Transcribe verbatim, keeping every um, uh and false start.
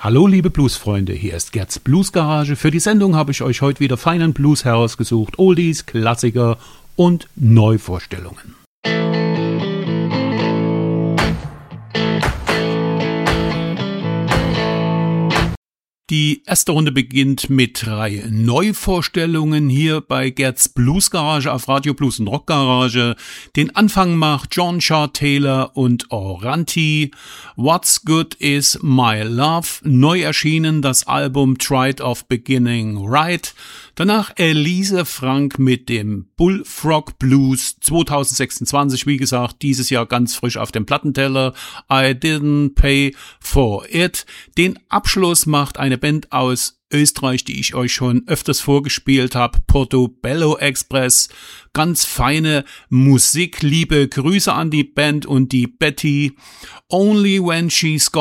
Hallo liebe Bluesfreunde, hier ist Gerds Bluesgarage. Für die Sendung habe ich euch heute wieder feinen Blues herausgesucht, Oldies, Klassiker und Neuvorstellungen. Die erste Runde beginnt mit drei Neuvorstellungen hier bei Gerds Bluesgarage auf Radio Blues und Rock Garage. Den Anfang macht John Shaw Taylor und Oranti. What's Good Is My Love, neu erschienen das Album Tried of Beginning Right. Danach Elise Frank mit dem Bullfrog Blues zwanzig sechsundzwanzig, wie gesagt, dieses Jahr ganz frisch auf dem Plattenteller. I Didn't Pay For It. Den Abschluss macht eine Band aus Österreich, die ich euch schon öfters vorgespielt habe, Portobello Express. Ganz feine Musik, liebe Grüße an die Band und die Betty. Only When She's Gone